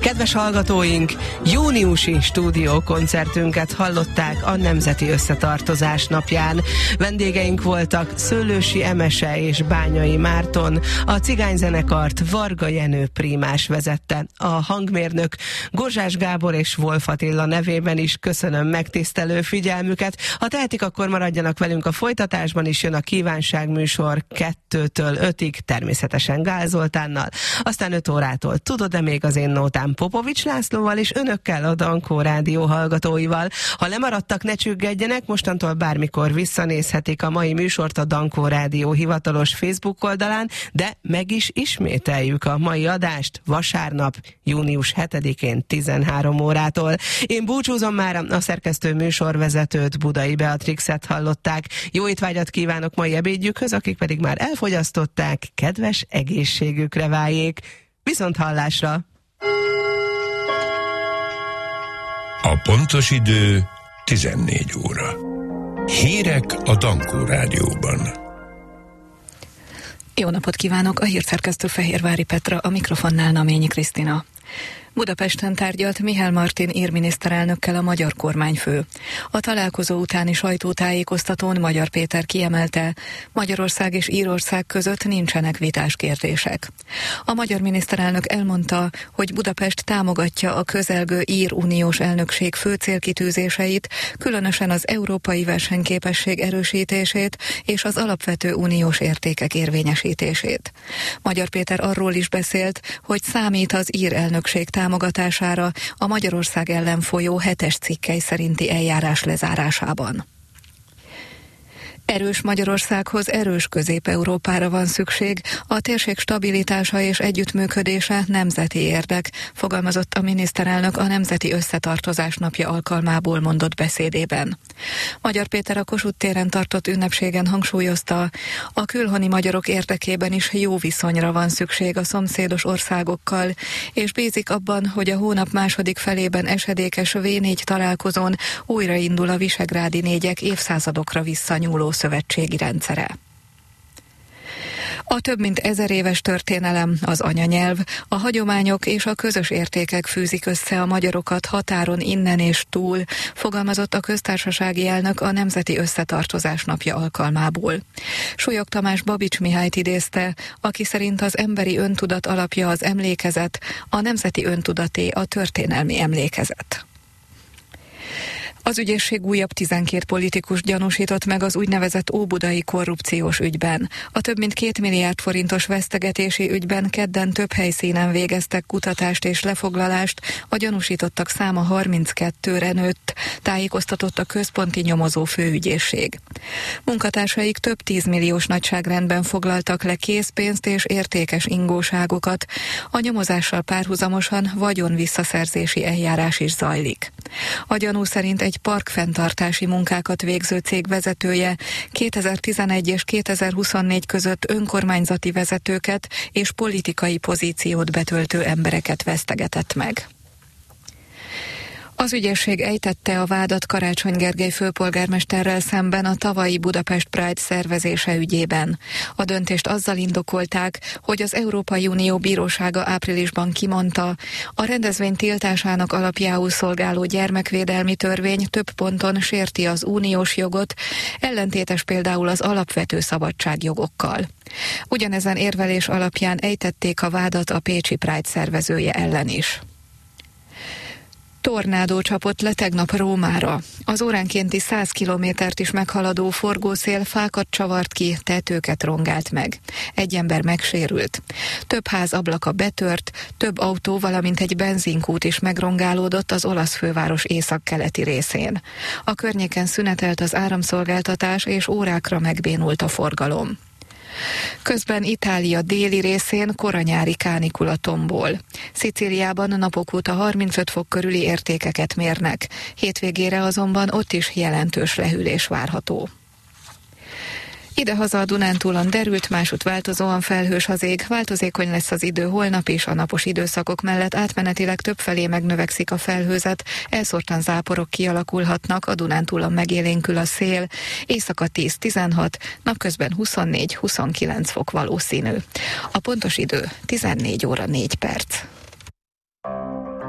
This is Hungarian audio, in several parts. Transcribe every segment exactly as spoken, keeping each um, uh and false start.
Kedves hallgatóink, júniusi stúdiókoncertünket hallották a Nemzeti Összetartozás napján. Vendégeink voltak Szőlősi Emese és Bányai Márton, a cigányzenekart Varga Jenő prímás vezette. A hangmérnök Gorzsás Gábor és Wolf Attila nevében is köszönöm megtisztelő figyelmüket. Ha tehetik, akkor maradjanak velünk a folytatásban is, jön a kívánságműsor kettőtől ötig, természetesen Gál Zoltánnal. Aztán öt órától Tudod-e még az én nótám Popovics Lászlóval és önökkel, a Dankó Rádió hallgatóival. Ha lemaradtak, ne csüggedjenek, mostantól bármikor visszanézhetik a mai műsort a Dankó Rádió hivatalos Facebook oldalán, de meg is ismételjük a mai adást vasárnap, június hetedikén tizenhárom órától. Én búcsúzom már, a szerkesztő műsorvezetőt, Budai Beatrixet hallották. Jó étvágyat kívánok mai ebédjükhöz, akik pedig már elfogyasztották, kedves egészségükre váljék. Viszont hallásra! A pontos idő tizennégy óra. Hírek a Dankó Rádióban. Jó napot kívánok! A hírszerkesztő Fehérvári Petra, a mikrofonnál Naményi Krisztina. Budapesten tárgyalt Mihály Martin ír miniszterelnökkel a magyar kormányfő. A találkozó utáni sajtótájékoztatón Magyar Péter kiemelte, Magyarország és Írország között nincsenek vitás kérdések. A magyar miniszterelnök elmondta, hogy Budapest támogatja a közelgő ír uniós elnökség fő célkitűzéseit, különösen az európai versenyképesség erősítését és az alapvető uniós értékek érvényesítését. Magyar Péter arról is beszélt, hogy számít az ír elnökség támogatására a Magyarország ellen folyó hetes cikkely szerinti eljárás lezárásában. Erős Magyarországhoz erős Közép-Európára van szükség, a térség stabilitása és együttműködése nemzeti érdek, fogalmazott a miniszterelnök a Nemzeti Összetartozás napja alkalmából mondott beszédében. Magyar Péter a Kossuth téren tartott ünnepségen hangsúlyozta, a külhoni magyarok érdekében is jó viszonyra van szükség a szomszédos országokkal, és bízik abban, hogy a hónap második felében esedékes vé négy találkozón újraindul a visegrádi négyek évszázadokra visszanyúló szövetségi rendszere. A több mint ezer éves történelem, az anyanyelv, a hagyományok és a közös értékek fűzik össze a magyarokat határon innen és túl, fogalmazott a köztársasági elnök a Nemzeti Összetartozás napja alkalmából. Súlyog Tamás Babics Mihályt idézte, aki szerint az emberi öntudat alapja az emlékezet, a nemzeti öntudaté a történelmi emlékezet. Az ügyészség újabb tizenkét politikus gyanúsított meg az úgynevezett óbudai korrupciós ügyben. A több mint két milliárd forintos vesztegetési ügyben kedden több helyszínen végeztek kutatást és lefoglalást, a gyanúsítottak száma harminckettőre nőtt, tájékoztatott a központi nyomozó főügyészség. Munkatársaik több tízmilliós nagyságrendben foglaltak le készpénzt és értékes ingóságokat. A nyomozással párhuzamosan vagyon visszaszerzési eljárás is zajlik. A gyanú szerint egy parkfenntartási munkákat végző cég vezetője kétezer-tizenegy és kétezer-huszonnégy között önkormányzati vezetőket és politikai pozíciót betöltő embereket vesztegetett meg. Az ügyészség ejtette a vádat Karácsony Gergely főpolgármesterrel szemben a tavalyi Budapest Pride szervezése ügyében. A döntést azzal indokolták, hogy az Európai Unió bírósága áprilisban kimondta, a rendezvény tiltásának alapjául szolgáló gyermekvédelmi törvény több ponton sérti az uniós jogot, ellentétes például az alapvető szabadságjogokkal. Ugyanezen érvelés alapján ejtették a vádat a pécsi Pride szervezője ellen is. Tornádó csapott le tegnap Rómára. Az óránkénti száz kilométert is meghaladó forgószél fákat csavart ki, tetőket rongált meg. Egy ember megsérült. Több ház ablaka betört, több autó, valamint egy benzinkút is megrongálódott az olasz főváros északkeleti részén. A környéken szünetelt az áramszolgáltatás, és órákra megbénult a forgalom. Közben Itália déli részén koranyári kánikula tombol. Szicíliában napok óta harmincöt fok körüli értékeket mérnek. Hétvégére azonban ott is jelentős lehűlés várható. Idehaza a Dunántúlon derült, másút változóan felhős az ég, változékony lesz az idő holnap is, a napos időszakok mellett átmenetileg többfelé megnövekszik a felhőzet, elszórtan záporok kialakulhatnak, a Dunántúlon megélénkül a szél, éjszaka tíz-tizenhat, napközben huszonnégy-huszonkilenc fok valószínű. A pontos idő tizennégy óra négy perc.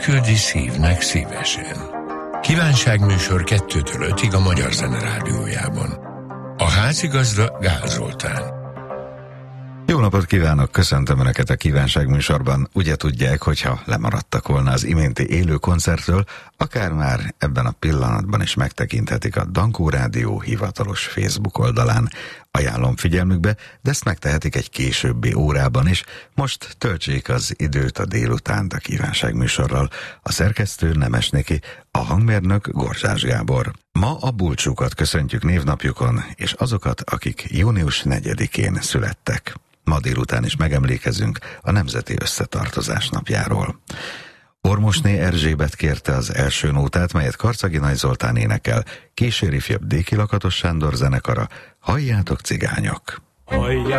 Évköldi szívnek szívesen. Kívánságműsor kettőtől ötig a Magyar Zene Rádiójában. A házigazda Gál Zoltán. Jó napot kívánok, köszöntöm Önöket a kívánságműsorban. Ugye tudják, hogyha lemaradtak volna az iménti élő koncertről, akár már ebben a pillanatban is megtekinthetik a Dankó Rádió hivatalos Facebook oldalán. Ajánlom figyelmükbe, de ezt megtehetik egy későbbi órában is. Most töltsék az időt a délutánt a kívánságműsorral. A szerkesztő Nemes Niki, a hangmérnök Gorzsás Gábor. Ma a búcsúkat köszöntjük névnapjukon, és azokat, akik június negyedikén születtek. Ma délután is megemlékezünk a Nemzeti Összetartozás napjáról. Ormosné Erzsébet kérte az első nótát, melyet Karcagi Nagy Zoltán énekel, kíséri fia Déki Lakatos Sándor zenekara. Halljátok, cigányok! Halljátok!